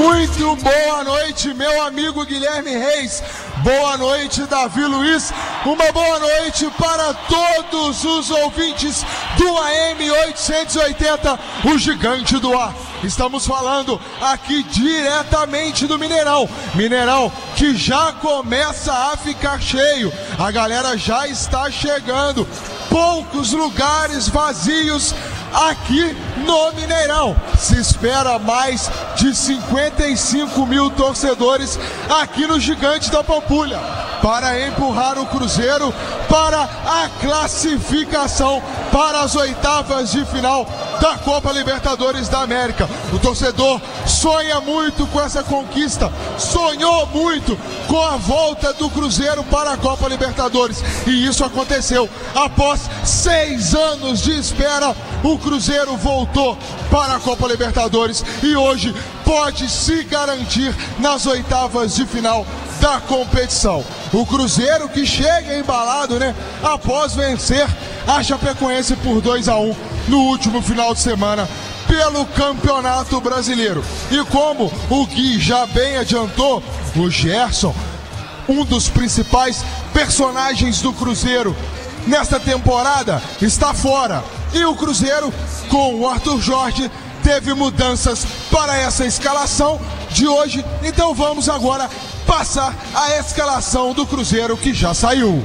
Muito boa noite, meu amigo Guilherme Reis. Boa noite, Davi Luiz. Uma boa noite para todos os ouvintes do AM 880, o Gigante do Ar. Estamos falando aqui diretamente do Mineirão. Mineirão que já começa a ficar cheio. A galera já está chegando. Poucos lugares vazios aqui no Mineirão. Se espera mais de 55 mil torcedores aqui no Gigante da Pampulha para empurrar o Cruzeiro para a classificação para as oitavas de final da Copa Libertadores da América. O torcedor sonha muito com essa conquista, sonhou muito com a volta do Cruzeiro para a Copa Libertadores, e isso aconteceu. Após 6 anos de espera, o Cruzeiro voltou para a Copa Libertadores e hoje pode se garantir nas oitavas de final da competição. O Cruzeiro que chega embalado, após vencer a Chapecoense por 2-1 no último final de semana pelo Campeonato Brasileiro. E como o Gui já bem adiantou, o Gerson, um dos principais personagens do Cruzeiro nesta temporada, está fora. E o Cruzeiro, com o Arthur Jorge, teve mudanças para essa escalação de hoje. Então vamos agora passar a escalação do Cruzeiro que já saiu.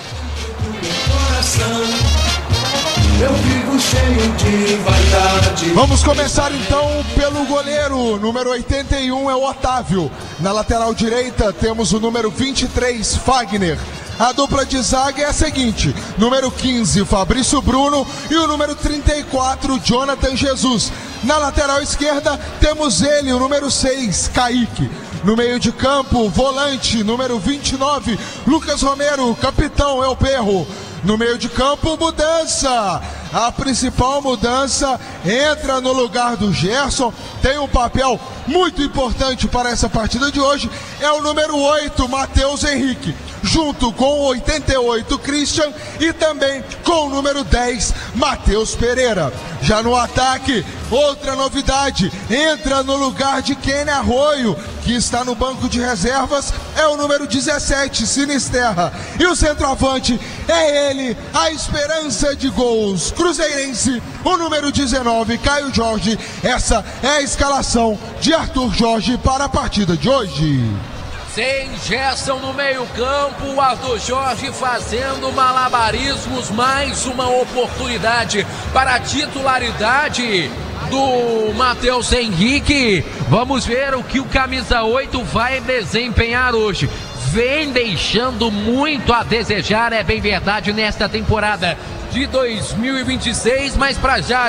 Vamos começar então pelo goleiro. Número 81 é o Otávio. Na lateral direita temos o número 23, Fagner. A dupla de zaga é a seguinte: número 15, Fabrício Bruno, e o número 34, Jonathan Jesus. Na lateral esquerda temos ele, o número 6, Kaique. No meio de campo, volante, número 29, Lucas Romero, capitão, é o Perro. No meio de campo, mudança. A principal mudança entra no lugar do Gerson. Tem um papel muito importante para essa partida de hoje. É o número 8, Matheus Henrique. Junto com o 88, Christian, e também com o número 10, Matheus Pereira. Já no ataque, outra novidade, entra no lugar de Kenny Arroio, que está no banco de reservas, é o número 17, Sinisterra. E o centroavante é ele, a esperança de gols cruzeirense, o número 19, Caio Jorge. Essa é a escalação de Arthur Jorge para a partida de hoje. Sem Gerson no meio campo, o Arthur Jorge fazendo malabarismos, mais uma oportunidade para a titularidade do Matheus Henrique. Vamos ver o que o camisa 8 vai desempenhar hoje. Vem deixando muito a desejar, é bem verdade, nesta temporada de 2026, mas para já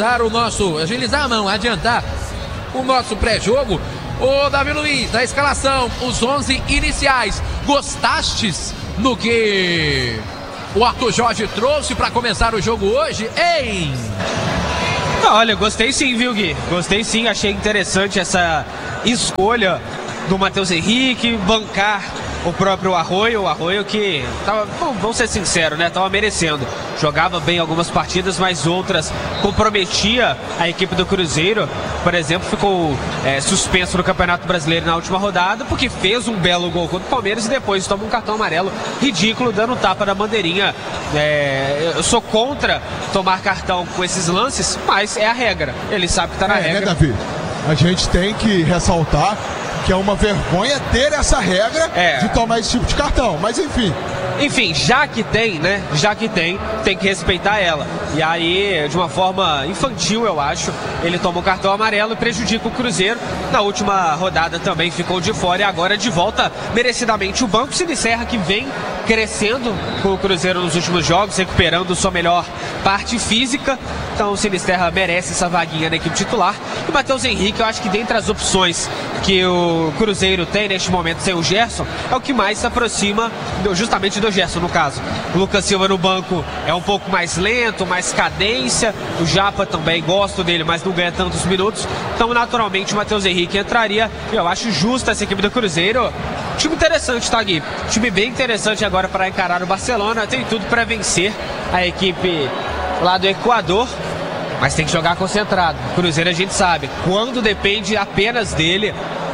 adiantar o nosso pré-jogo, ô Davi Luiz, da escalação, os 11 iniciais, gostastes no que o Arthur Jorge trouxe para começar o jogo hoje, hein? Olha, gostei sim, viu, Gui? Gostei sim, achei interessante essa escolha do Matheus Henrique, bancar o próprio Arroio. O Arroio que tava, vamos ser sinceros, tava merecendo. Jogava bem algumas partidas, mas outras comprometia a equipe do Cruzeiro. Por exemplo, ficou suspenso no Campeonato Brasileiro na última rodada, porque fez um belo gol contra o Palmeiras e depois toma um cartão amarelo ridículo, dando tapa na bandeirinha. Eu sou contra tomar cartão com esses lances, mas é a regra. Ele sabe que tá na regra. Davi? A gente tem que ressaltar que é uma vergonha ter essa regra de tomar esse tipo de cartão, mas enfim, já que tem, tem que respeitar ela. E aí, de uma forma infantil, eu acho, ele toma um cartão amarelo e prejudica o Cruzeiro. Na última rodada também ficou de fora e agora de volta merecidamente o banco. Sinisterra, que vem crescendo com o Cruzeiro nos últimos jogos, recuperando sua melhor parte física. Então o Sinisterra merece essa vaguinha na equipe titular. E o Matheus Henrique, eu acho que dentre as opções que o Cruzeiro tem neste momento sem o Gerson, é o que mais se aproxima justamente do Gerson, no caso. O Lucas Silva no banco é um pouco mais lento, mais cadência. O Japa também, gosto dele, mas não ganha tantos minutos. Então, naturalmente, o Matheus Henrique entraria. Eu acho justa essa equipe do Cruzeiro. Time interessante, tá, Gui? Time bem interessante agora para encarar o Barcelona. Tem tudo para vencer a equipe lá do Equador, mas tem que jogar concentrado. O Cruzeiro, a gente sabe, quando depende apenas dele,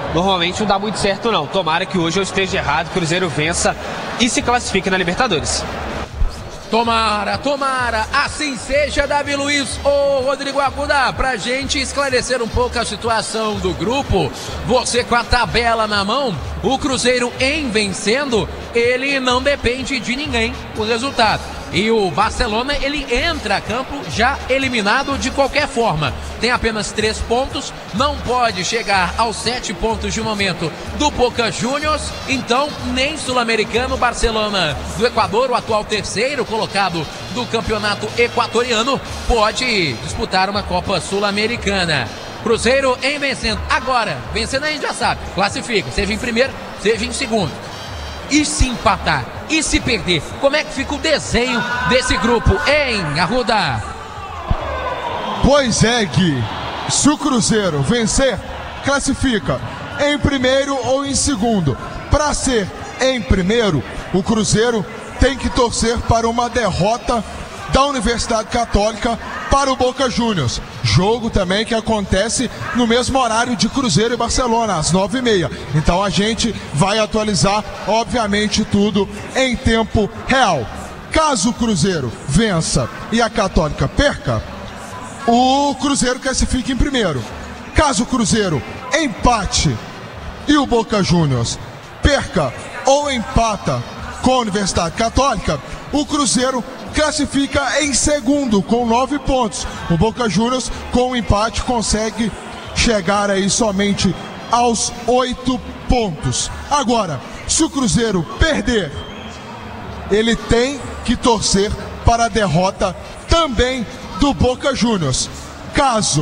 normalmente não dá muito certo não. Tomara que hoje eu esteja errado, o Cruzeiro vença e se classifique na Libertadores. Tomara, assim seja, Davi Luiz. Ô Rodrigo Arruda, pra gente esclarecer um pouco a situação do grupo, você com a tabela na mão, o Cruzeiro em vencendo, ele não depende de ninguém, o resultado. E o Barcelona, ele entra a campo já eliminado de qualquer forma. Tem apenas 3 pontos, não pode chegar aos 7 pontos de momento do Boca Juniors. Então, nem sul-americano, Barcelona do Equador, o atual terceiro colocado do campeonato equatoriano, pode disputar uma Copa Sul-Americana. Cruzeiro em vencendo. Agora, vencendo a gente já sabe, classifica, seja em primeiro, seja em segundo. E se empatar? E se perder? Como é que fica o desenho desse grupo, hein, Arruda? Pois é, Gui. Se o Cruzeiro vencer, classifica em primeiro ou em segundo. Para ser em primeiro, o Cruzeiro tem que torcer para uma derrota da Universidade Católica para o Boca Juniors. Jogo também que acontece no mesmo horário de Cruzeiro e Barcelona, às 9h30. Então a gente vai atualizar, obviamente, tudo em tempo real. Caso o Cruzeiro vença e a Católica perca, o Cruzeiro classifica em primeiro. Caso o Cruzeiro empate e o Boca Juniors perca ou empata com a Universidade Católica, o Cruzeiro classifica em segundo com 9 pontos. O Boca Juniors, com o empate, consegue chegar aí somente aos 8 pontos. Agora, se o Cruzeiro perder, ele tem que torcer para a derrota também do Boca Juniors. Caso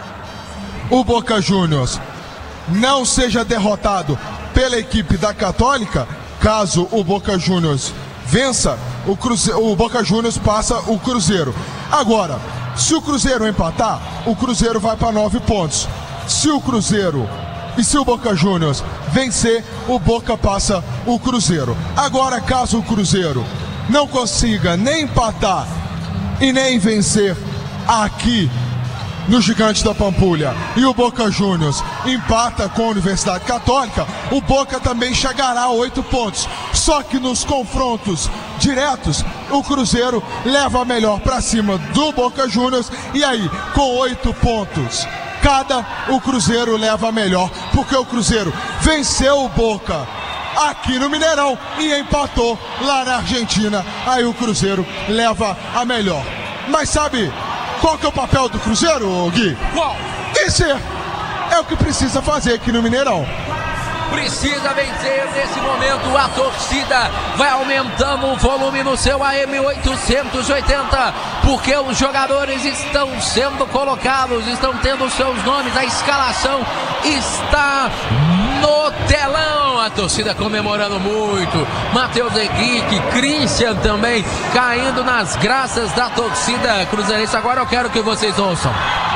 o Boca Juniors não seja derrotado pela equipe da Católica, caso o Boca Juniors vença, o Boca Juniors passa o Cruzeiro. Agora, se o Cruzeiro empatar, o Cruzeiro vai para 9 pontos. Se o Cruzeiro e se o Boca Juniors vencer, o Boca passa o Cruzeiro. Agora, caso o Cruzeiro não consiga nem empatar e nem vencer aqui no Gigante da Pampulha e o Boca Juniors empata com a Universidade Católica, o Boca também chegará a 8 pontos. Só que nos confrontos diretos, o Cruzeiro leva a melhor para cima do Boca Juniors e aí, com 8 pontos cada, o Cruzeiro leva a melhor, porque o Cruzeiro venceu o Boca aqui no Mineirão e empatou lá na Argentina. Aí o Cruzeiro leva a melhor. Mas sabe qual que é o papel do Cruzeiro, Gui? Qual? Vencer. É o que precisa fazer aqui no Mineirão. Precisa vencer nesse momento. A torcida vai aumentando o volume no seu AM 880, porque os jogadores estão sendo colocados, estão tendo seus nomes, a escalação está no telão. A torcida comemorando muito. Matheus Henrique, Christian também caindo nas graças da torcida cruzeirense. Agora eu quero que vocês ouçam.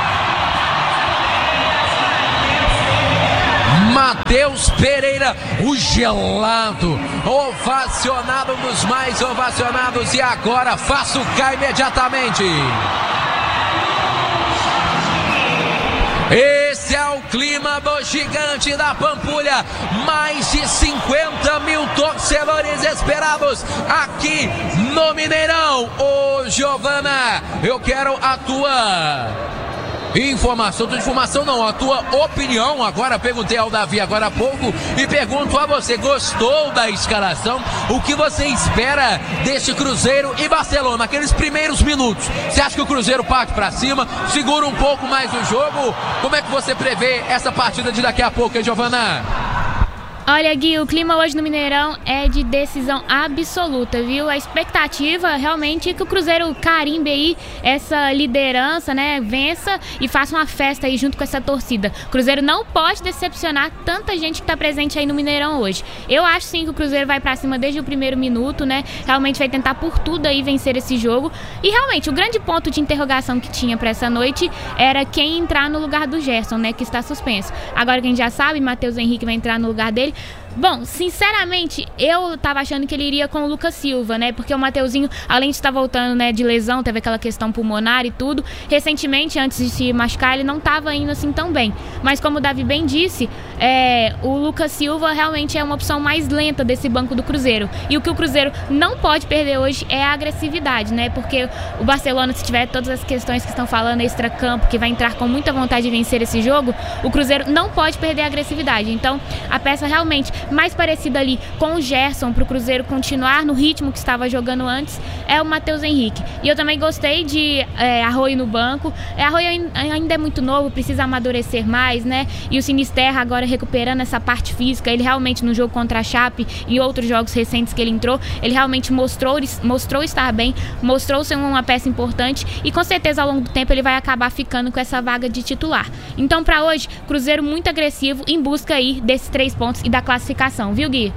Matheus Pereira, o gelado, ovacionado, um dos mais ovacionados, e agora faço cá imediatamente. Esse é o clima do Gigante da Pampulha, mais de 50 mil torcedores esperados aqui no Mineirão. Ô Giovana, eu quero a tua informação não, a tua opinião. Agora perguntei ao Davi agora há pouco e pergunto a você, gostou da escalação? O que você espera deste Cruzeiro e Barcelona, aqueles primeiros minutos? Você acha que o Cruzeiro parte para cima, segura um pouco mais o jogo? Como é que você prevê essa partida de daqui a pouco, hein, Giovana? Olha, Gui, o clima hoje no Mineirão é de decisão absoluta, viu? A expectativa realmente é que o Cruzeiro carimbe aí essa liderança, né? Vença e faça uma festa aí junto com essa torcida. O Cruzeiro não pode decepcionar tanta gente que tá presente aí no Mineirão hoje. Eu acho sim que o Cruzeiro vai pra cima desde o primeiro minuto, né? Realmente vai tentar por tudo aí vencer esse jogo. E realmente, o grande ponto de interrogação que tinha pra essa noite era quem entrar no lugar do Gerson, né? Que está suspenso. Agora que a gente já sabe, Matheus Henrique vai entrar no lugar dele. Bom, sinceramente, eu tava achando que ele iria com o Lucas Silva, né? Porque o Mateuzinho, além de estar voltando, né, de lesão, teve aquela questão pulmonar e tudo. Recentemente, antes de se machucar, ele não tava indo assim tão bem. Mas como o Davi bem disse, o Lucas Silva realmente é uma opção mais lenta desse banco do Cruzeiro. E o que o Cruzeiro não pode perder hoje é a agressividade, né? Porque o Barcelona, se tiver todas as questões que estão falando extra-campo, que vai entrar com muita vontade de vencer esse jogo, o Cruzeiro não pode perder a agressividade. Então, a peça realmente mais parecida ali com o Gerson para o Cruzeiro continuar no ritmo que estava jogando antes é o Matheus Henrique. E eu também gostei de Arroio no banco. Arroio ainda é muito novo, precisa amadurecer mais, né? E o Sinisterra agora recuperando essa parte física. Ele realmente no jogo contra a Chape e outros jogos recentes que ele entrou, ele realmente mostrou estar bem, mostrou ser uma peça importante e com certeza ao longo do tempo ele vai acabar ficando com essa vaga de titular. Então para hoje, Cruzeiro muito agressivo em busca aí desses 3 pontos e da classificação, viu, Gui?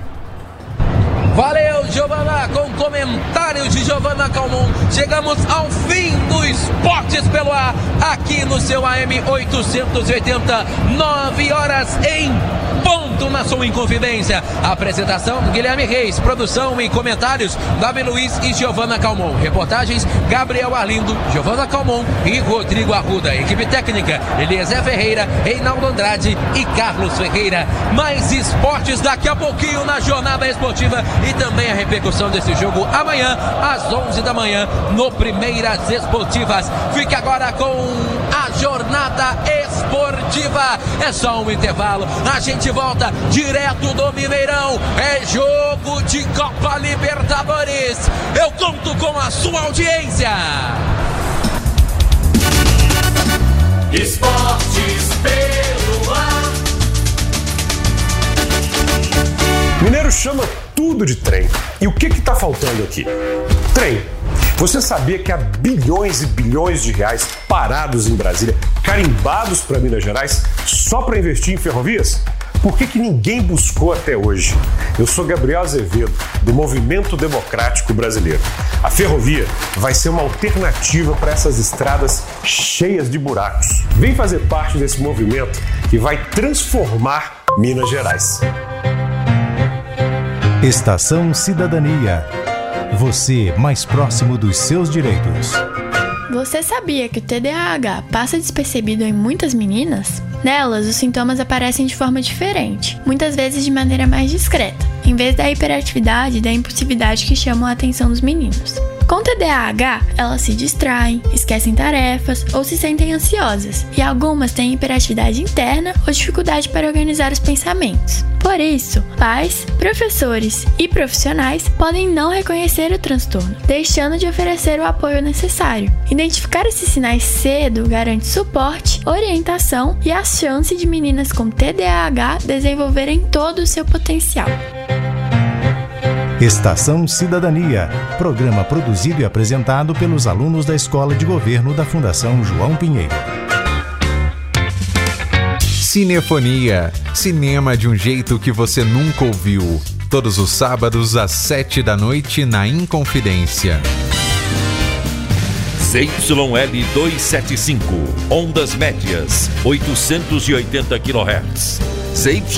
Valeu, Giovana, com comentários de Giovana Calmon. Chegamos ao fim do Esportes pelo Ar, aqui no seu AM 880, 9 horas em ponto na sua Inconfidência. Apresentação, Guilherme Reis. Produção e comentários, Davi Luiz e Giovana Calmon. Reportagens, Gabriel Arlindo, Giovana Calmon e Rodrigo Arruda. Equipe técnica, Eliezer Ferreira, Reinaldo Andrade e Carlos Ferreira. Mais esportes daqui a pouquinho na Jornada Esportiva e também a repercussão desse jogo amanhã às 11 da manhã no Primeiras Esportivas. Fique agora com a Jornada Esportiva. É só um intervalo, a gente volta direto do Mineirão. É jogo de Copa Libertadores. Eu conto com a sua audiência. Esportes pelo Ar. Mineiro chama tudo de trem. E o que está faltando aqui? Trem. Você sabia que há bilhões e bilhões de reais parados em Brasília, carimbados para Minas Gerais, só para investir em ferrovias? Por que ninguém buscou até hoje? Eu sou Gabriel Azevedo, do Movimento Democrático Brasileiro. A ferrovia vai ser uma alternativa para essas estradas cheias de buracos. Vem fazer parte desse movimento que vai transformar Minas Gerais. Estação Cidadania. Você mais próximo dos seus direitos. Você sabia que o TDAH passa despercebido em muitas meninas? Nelas, os sintomas aparecem de forma diferente, muitas vezes de maneira mais discreta, em vez da hiperatividade e da impulsividade que chamam a atenção dos meninos. Com TDAH, elas se distraem, esquecem tarefas ou se sentem ansiosas, e algumas têm hiperatividade interna ou dificuldade para organizar os pensamentos. Por isso, pais, professores e profissionais podem não reconhecer o transtorno, deixando de oferecer o apoio necessário. Identificar esses sinais cedo garante suporte, orientação e a chance de meninas com TDAH desenvolverem todo o seu potencial. Estação Cidadania, programa produzido e apresentado pelos alunos da Escola de Governo da Fundação João Pinheiro. Cinefonia, cinema de um jeito que você nunca ouviu. Todos os sábados às 7 da noite na Inconfidência. ZYL 275, ondas médias, 880 kHz.